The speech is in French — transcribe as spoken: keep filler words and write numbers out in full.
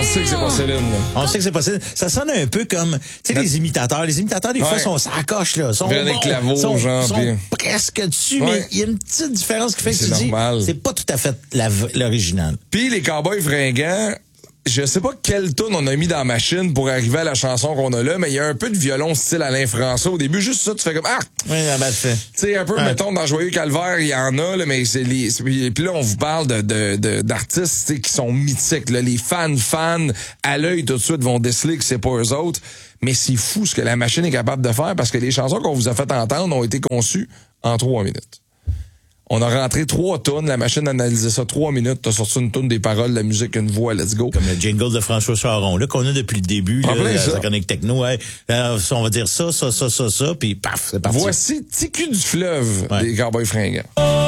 sait que c'est pas Céline. Là. On sait que c'est pas Céline. Ça sonne un peu comme, tu sais, les imitateurs. Les imitateurs, des fois, Ouais. sont sacoches, là. Sont Véronique bons, Claveau, sont, genre, sont puis- presque dessus, Ouais. mais il y a une petite différence qui fait que C'est tu normal. dis, c'est pas tout à fait la, l'original. Puis les Cowboys fringants, je sais pas quelle tune on a mis dans la machine pour arriver à la chanson qu'on a là, mais il y a un peu de violon style Alain François. Au début, juste ça, tu fais comme, ah! Oui, la balle fait. Tu sais, un peu, Ouais. mettons, dans Joyeux Calvaire, il y en a, là, mais c'est les, puis puis là, on vous parle de, de, de- d'artistes, tu sais, qui sont mythiques, là. Les fans, fans, à l'œil, tout de suite, vont déceler que c'est pas eux autres. Mais c'est fou ce que la machine est capable de faire parce que les chansons qu'on vous a fait entendre ont été conçues en trois minutes. On a rentré trois tonnes, la machine a analysé ça trois minutes, t'as sorti une tonne des paroles, la musique, une voix, let's go. Comme le jingle de François Charon, là, qu'on a depuis le début, En là, plein à ça. sa chronique techno. Ouais, euh, on va dire ça, ça, ça, ça, ça, puis paf, c'est parti. Voici Ticu du fleuve Ouais. des Cowboys fringants.